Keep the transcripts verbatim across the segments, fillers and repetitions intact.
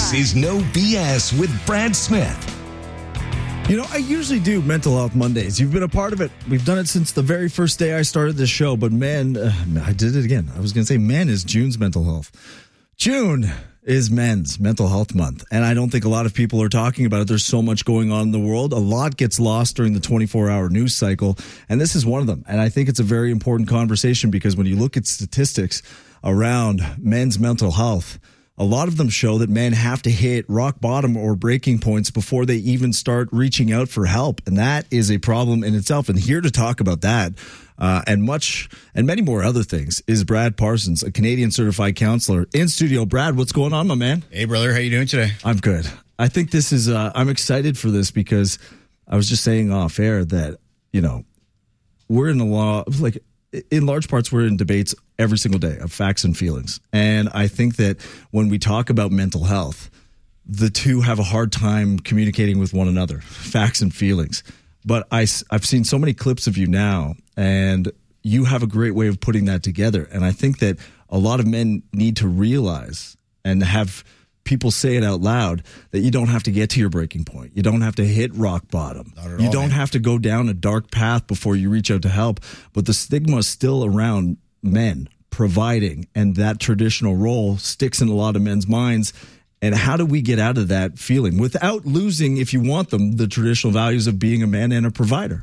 This is No B S with Brad Smith. You know, I usually do Mental Health Mondays. You've been a part of it. We've done it since the very first day I started this show. But man, uh, I did it again. I was going to say, man, is June's mental health. June is Men's Mental Health Month. And I don't think a lot of people are talking about it. There's so much going on in the world. A lot gets lost during the twenty-four hour news cycle. And this is one of them. And I think it's a very important conversation because when you look at statistics around men's mental health, a lot of them show that men have to hit rock bottom or breaking points before they even start reaching out for help. And that is a problem in itself. And here to talk about that uh, and much and many more other things is Brad Parsons, a Canadian certified counselor in studio. Brad, what's going on, my man? Hey, brother. How you doing today? I'm good. I think this is uh, I'm excited for this because I was just saying off air that, you know, we're in the law, like in large parts, we're in debates every single day of facts and feelings. And I think that when we talk about mental health, the two have a hard time communicating with one another, facts and feelings. But I, I've seen so many clips of you now, and you have a great way of putting that together. And I think that a lot of men need to realize and have people say it out loud that you don't have to get to your breaking point. You don't have to hit rock bottom. Not at you all, don't man. have to go down a dark path before you reach out to help. But the stigma is still around men providing, and that traditional role sticks in a lot of men's minds. And how do we get out of that feeling without losing, if you want them, the traditional values of being a man and a provider?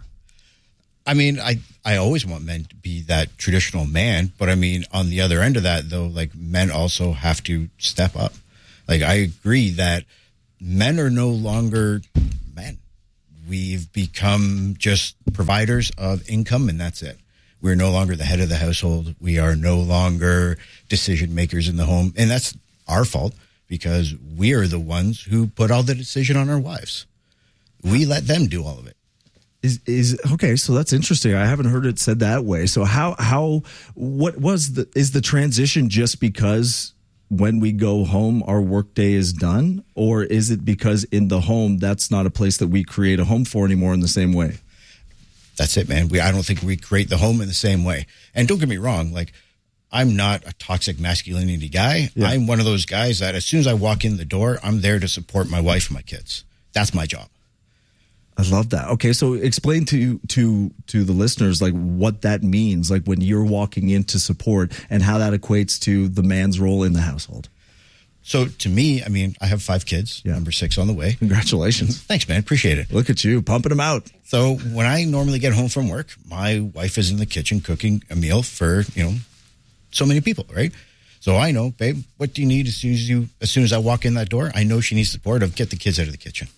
I mean, I, I always want men to be that traditional man, but I mean, on the other end of that, though, like men also have to step up. Like, I agree that men are no longer men. We've become just providers of income, and that's it. We're no longer the head of the household. We are no longer decision makers in the home. And that's our fault because we are the ones who put all the decision on our wives. We let them do all of it. Is is okay, so that's interesting. I haven't heard it said that way. So how how what was the is the transition just because when we go home our workday is done, or is it because in the home that's not a place that we create a home for anymore in the same way? That's it, man. We I don't think we create the home in the same way. And don't get me wrong, like I'm not a toxic masculinity guy. Yeah. I'm one of those guys that as soon as I walk in the door, I'm there to support my wife and my kids. That's my job. I love that. Okay, so explain to to to the listeners like what that means, like when you're walking in to support and how that equates to the man's role in the household. So to me, I mean, I have five kids, yeah. Number six on the way. Congratulations. Thanks, man. Appreciate it. Look at you, pumping them out. So when I normally get home from work, my wife is in the kitchen cooking a meal for, you know, so many people, right? So I know, babe, what do you need as soon as you, as soon as I walk in that door? I know she needs support of get the kids out of the kitchen.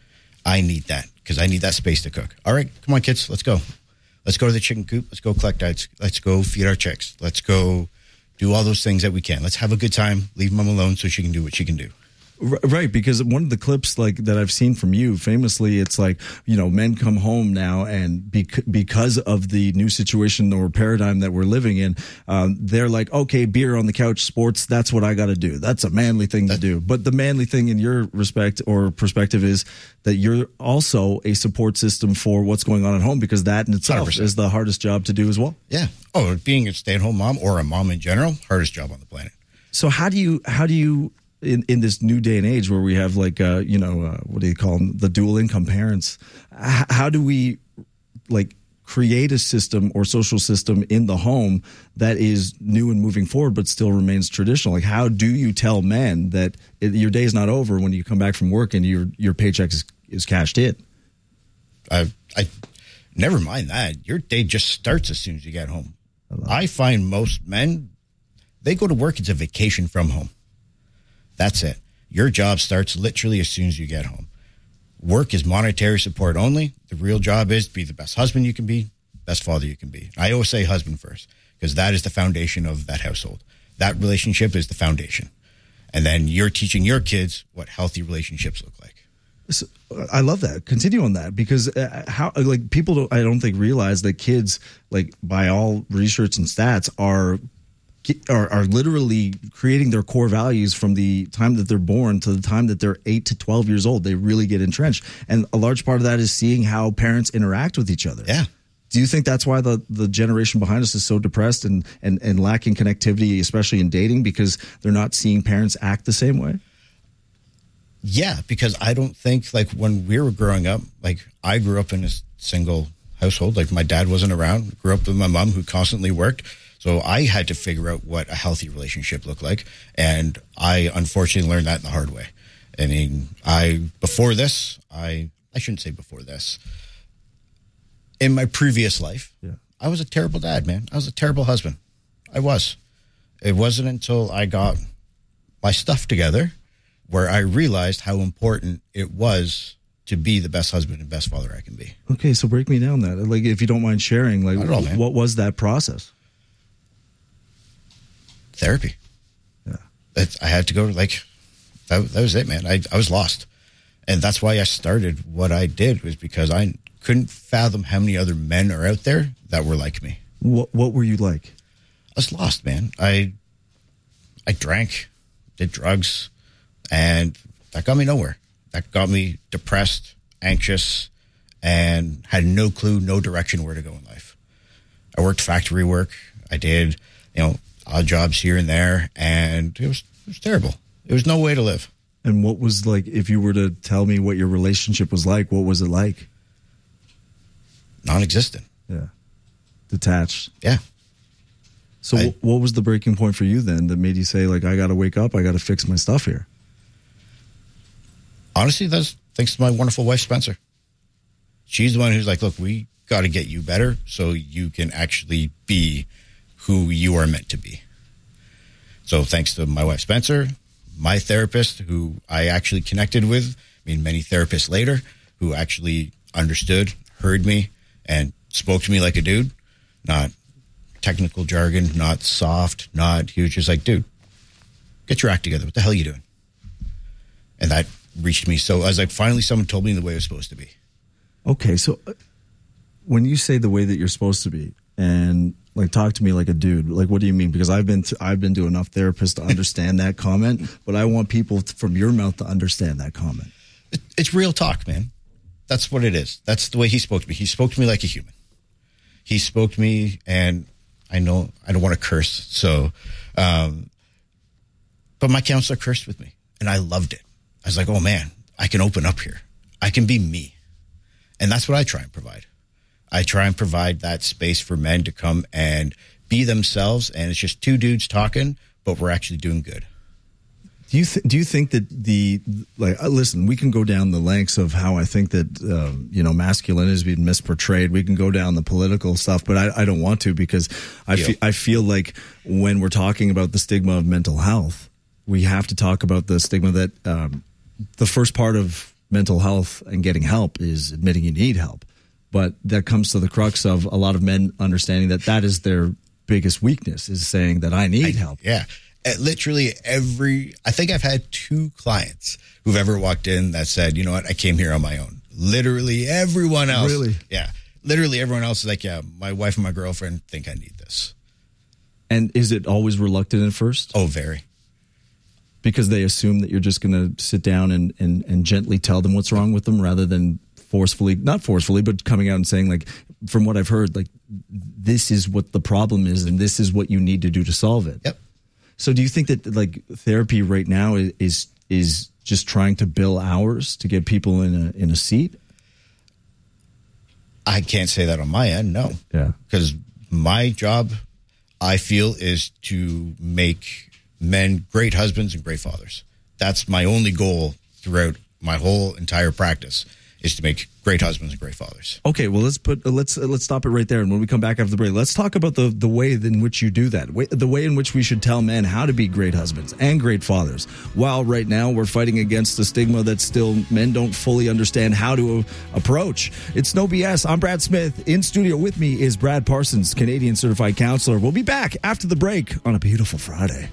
I need that because I need that space to cook. All right, come on, kids, let's go. Let's go to the chicken coop. Let's go collect eggs. Let's go feed our chicks. Let's go do all those things that we can. Let's have a good time. Leave mom alone so she can do what she can do. Right, because one of the clips like that I've seen from you, famously, it's like, you know, men come home now and bec- because of the new situation or paradigm that we're living in, um, they're like, okay, beer on the couch, sports, that's what I got to do. That's a manly thing to do. But the manly thing in your respect or perspective is that you're also a support system for what's going on at home, because that in itself one hundred percent is the hardest job to do as well. Yeah. Oh, being a stay-at-home mom or a mom in general, hardest job on the planet. So how do you, how do you, In, in this new day and age where we have like, uh, you know, uh, what do you call them? The dual income parents. H- how do we like create a system or social system in the home that is new and moving forward, but still remains traditional? Like, how do you tell men that it, your day is not over when you come back from work and your, your paycheck is, is cashed in? I, I never mind that. Your day just starts as soon as you get home. I, I find most men, they go to work. It's a vacation from home. That's it. Your job starts literally as soon as you get home. Work is monetary support only. The real job is to be the best husband you can be, best father you can be. I always say husband first because that is the foundation of that household. That relationship is the foundation. And then you're teaching your kids what healthy relationships look like. So, I love that. Continue on that because uh, how like people don't, I don't think realize that kids, like by all research and stats, are Are, are literally creating their core values from the time that they're born to the time that they're eight to twelve years old. They really get entrenched. And a large part of that is seeing how parents interact with each other. Yeah. Do you think that's why the, the generation behind us is so depressed and, and, and lacking connectivity, especially in dating, because they're not seeing parents act the same way? Yeah, because I don't think, like, when we were growing up, like, I grew up in a single household. Like, my dad wasn't around. Grew up with my mom, who constantly worked. So I had to figure out what a healthy relationship looked like. And I unfortunately learned that in the hard way. I mean, I, before this, I, I shouldn't say before this. In my previous life, yeah. I was a terrible dad, man. I was a terrible husband. I was. It wasn't until I got my stuff together where I realized how important it was to be the best husband and best father I can be. Okay, so break me down that. Like, if you don't mind sharing, like, all, what was that process? Therapy. Yeah. It, I had to go, like, that, that was it, man. I, I was lost. And that's why I started what I did, was because I couldn't fathom how many other men are out there that were like me. What What were you like? I was lost, man. I I drank, did drugs, and that got me nowhere. That got me depressed, anxious, and had no clue, no direction where to go in life. I worked factory work. I did, you know, odd jobs here and there, and it was it was terrible. It was no way to live. And what was, like, if you were to tell me what your relationship was like, what was it like? Non-existent. Yeah. Detached. Yeah. So I, what was the breaking point for you then that made you say, like, I got to wake up, I got to fix my stuff here? Honestly, that's thanks to my wonderful wife, Spencer. She's the one who's like, look, we got to get you better so you can actually be who you are meant to be. So thanks to my wife, Spencer, my therapist, who I actually connected with, I mean, many therapists later, who actually understood, heard me, and spoke to me like a dude, not technical jargon, not soft, not, he was just like, dude, get your act together. What the hell are you doing? And that reached me. So I was like, finally, someone told me the way it was supposed to be. Okay. So when you say the way that you're supposed to be, and like, talk to me like a dude, like, what do you mean? Because I've been, to, I've been to enough therapists to understand that comment, but I want people to, from your mouth to understand that comment. It, it's real talk, man. That's what it is. That's the way he spoke to me. He spoke to me like a human. He spoke to me, and I know I don't want to curse, so, um, but my counselor cursed with me, and I loved it. I was like, oh man, I can open up here. I can be me. And that's what I try and provide. I try and provide that space for men to come and be themselves, and it's just two dudes talking, but we're actually doing good. Do you th- do you think that the, like, uh, listen, we can go down the lengths of how I think that, um, you know, masculinity is being misportrayed. We can go down the political stuff, but I, I don't want to, because I, fe- I feel like when we're talking about the stigma of mental health, we have to talk about the stigma that um, the first part of mental health and getting help is admitting you need help. But that comes to the crux of a lot of men understanding that that is their biggest weakness, is saying that I need I, help. Yeah. At literally every, I think I've had two clients who've ever walked in that said, you know what, I came here on my own. Literally everyone else. Really? Yeah. Literally everyone else is like, yeah, my wife and my girlfriend think I need this. And is it always reluctant at first? Oh, very. Because they assume that you're just going to sit down and, and, and gently tell them what's wrong with them, rather than forcefully, not forcefully, but coming out and saying, like, from what I've heard, like, this is what the problem is and this is what you need to do to solve it. Yep. So do you think that, like, therapy right now is, is is just trying to bill hours to get people in a in a seat? I can't say that on my end, no. Yeah. Because my job, I feel, is to make men great husbands and great fathers. That's my only goal throughout my whole entire practice, is to make great husbands and great fathers. Okay, well, let's put uh, let's uh, let's stop it right there, and when we come back after the break, let's talk about the the way in which you do that, way, the way in which we should tell men how to be great husbands and great fathers. While right now we're fighting against the stigma that still men don't fully understand how to uh, approach. It's No B S. I'm Brad Smith. In studio with me is Brad Parsons, Canadian certified counselor. We'll be back after the break on a beautiful Friday.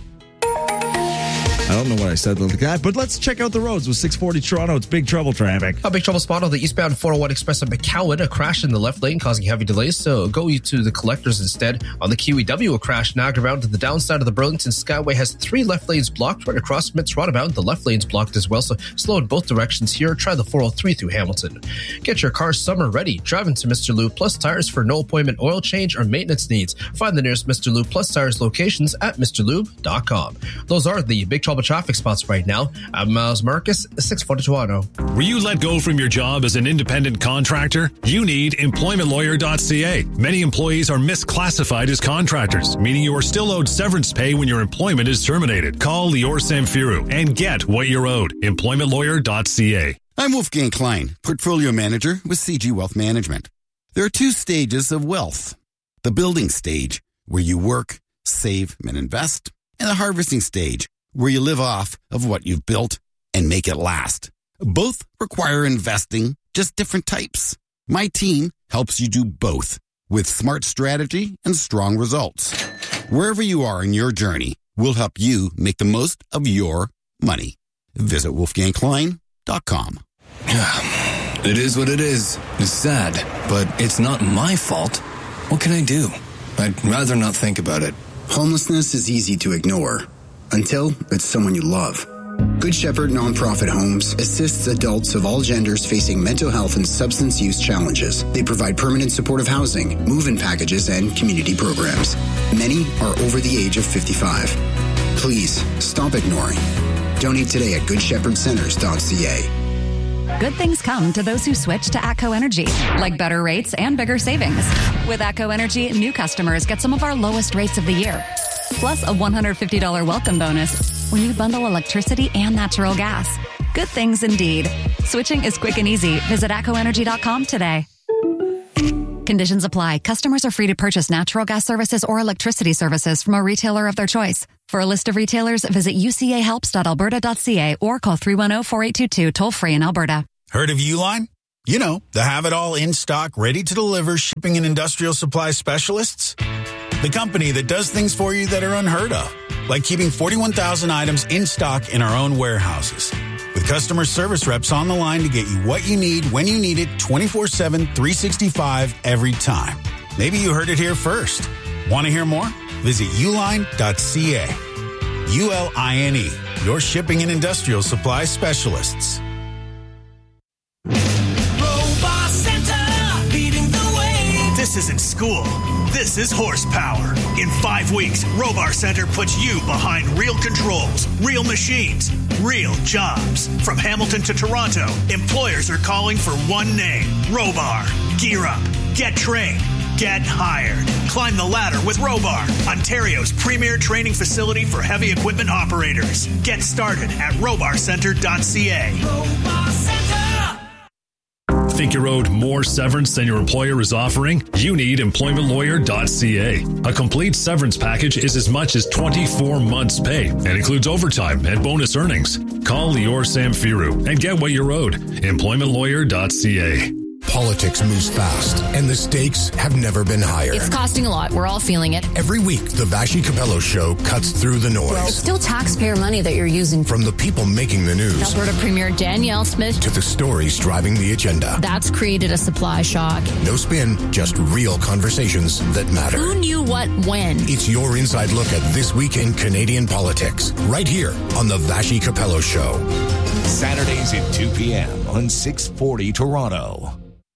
I don't know what I said like that, but let's check out the roads with six forty Toronto. It's Big Trouble traffic. A big trouble spot on the eastbound four oh one Express at McCowan. A crash in the left lane causing heavy delays, so go you to the collectors instead. On the Q E W, a crash Niagara bound to the downside of the Burlington Skyway has three left lanes blocked. Right across Mintz Roundabout, the left lane's blocked as well, so slow in both directions here. Try the four oh three through Hamilton. Get your car summer ready. Driving to Mister Lube Plus Tires for no appointment oil change or maintenance needs. Find the nearest Mister Lube Plus Tires locations at Mr Lube dot com. Those are the Big Trouble traffic spots right now. I'm Miles Marcus, six forty Toronto. Were you let go from your job as an independent contractor? You need employment lawyer dot c a. Many employees are misclassified as contractors, meaning you are still owed severance pay when your employment is terminated. Call Lior Samfiru and get what you're owed. employment lawyer dot c a. I'm Wolfgang Klein, Portfolio Manager with C G Wealth Management. There are two stages of wealth. The building stage, where you work, save, and invest, and the harvesting stage, where you live off of what you've built and make it last. Both require investing, just different types. My team helps you do both with smart strategy and strong results. Wherever you are in your journey, we'll help you make the most of your money. Visit wolfgang klein dot com. It is what it is. It's sad, but it's not my fault. What can I do? I'd rather not think about it. Homelessness is easy to ignore until it's someone you love. Good Shepherd Nonprofit Homes assists adults of all genders facing mental health and substance use challenges. They provide permanent supportive housing, move-in packages, and community programs. Many are over the age of fifty-five. Please stop ignoring. Donate today at good shepherd centers dot c a. Good things come to those who switch to ATCO Energy, like better rates and bigger savings. With ATCO Energy, new customers get some of our lowest rates of the year, plus a one hundred fifty dollars welcome bonus when you bundle electricity and natural gas. Good things indeed. Switching is quick and easy. Visit atco energy dot com today. Conditions apply. Customers are free to purchase natural gas services or electricity services from a retailer of their choice. For a list of retailers, visit u c a helps dot alberta dot c a or call three one zero, four eight two two toll-free in Alberta. Heard of Uline? You know, the have-it-all in-stock, ready-to-deliver shipping and industrial supply specialists. The company that does things for you that are unheard of, like keeping forty-one thousand items in stock in our own warehouses. With customer service reps on the line to get you what you need when you need it twenty-four seven, three sixty-five every time. Maybe you heard it here first. Want to hear more? Visit uline dot c a. U L I N E, your shipping and industrial supply specialists. Robot Center, leading the way. This isn't school. This is horsepower. In five weeks, Robar Center puts you behind real controls, real machines, real jobs. From Hamilton to Toronto, employers are calling for one name, Robar. Gear up, get trained, get hired. Climb the ladder with Robar, Ontario's premier training facility for heavy equipment operators. Get started at robar center dot c a. Robar Center. Think you're owed more severance than your employer is offering? You need employment lawyer dot c a. A complete severance package is as much as twenty-four months' pay and includes overtime and bonus earnings. Call Lior Samfiru and get what you're owed. employment lawyer dot c a. Politics moves fast, and the stakes have never been higher. It's costing a lot. We're all feeling it. Every week, the Vashi Capello Show cuts through the noise. Well, it's still taxpayer money that you're using. From the people making the news. Alberta Premier Danielle Smith. To the stories driving the agenda. That's created a supply shock. No spin, just real conversations that matter. Who knew what when? It's your inside look at this week in Canadian politics. Right here on the Vashi Capello Show. Saturdays at two p.m. on six forty Toronto.